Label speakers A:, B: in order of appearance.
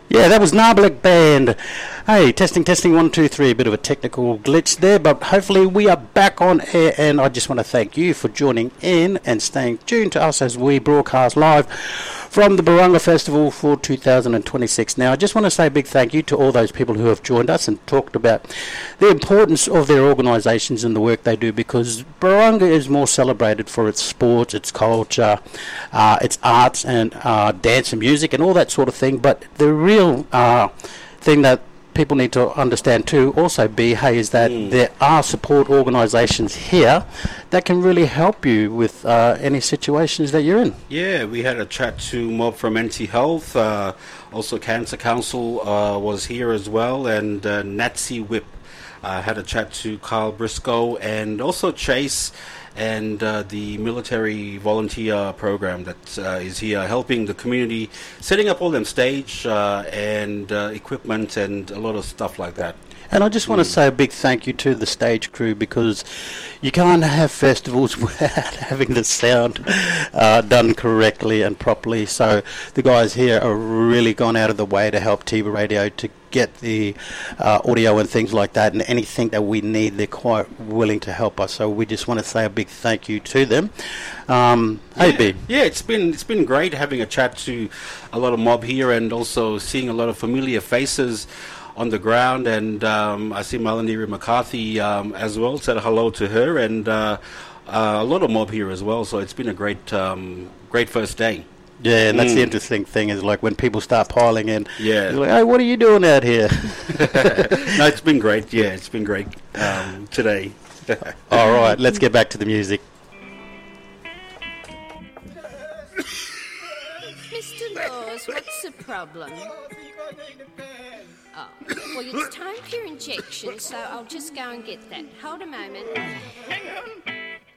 A: Yeah, that was Narblik Band. Hey, testing, testing, 1, 2, 3. A bit of a technical glitch there, but hopefully we are back on air, and I just want to thank you for joining in and staying tuned to us as we broadcast live from the Barunga Festival for 2026. Now, I just want to say a big thank you to all those people who have joined us and talked about the importance of their organisations and the work they do, because Barunga is more celebrated for its sports, its culture, its arts and dance and music and all that sort of thing. But the real thing that people need to understand too also be, hey, is that there are support organisations here that can really help you with any situations that you're in.
B: Yeah, we had a chat to Mob from NT Health, also Cancer Council was here as well, and Nazi Whip had a chat to Carl Briscoe, and also Chase and the military volunteer program that is here helping the community, setting up all them stage and equipment and a lot of stuff like that.
A: And I just want to say a big thank you to the stage crew, because you can't have festivals without having the sound done correctly and properly. So the guys here are really gone out of the way to help Tiba Radio to get the audio and things like that, and anything that we need, they're quite willing to help us. So we just want to say a big thank you to them. Hey, B.
B: Yeah, it's been great having a chat to a lot of Mob here, and also seeing a lot of familiar faces on the ground, and I see Malaniri McCarthy as well. Said hello to her, and a lot of Mob here as well. So it's been a great first day.
A: Yeah, and that's the interesting thing, is like when people start piling in,
B: yeah,
A: like, hey, what are you doing out here?
B: No, it's been great. Yeah, it's been great today.
A: All right, let's get back to the music.
C: Mr. Laws, what's the problem? Oh, well, it's time for your injection, so I'll just go and get that. Hold a moment.
D: Hang on.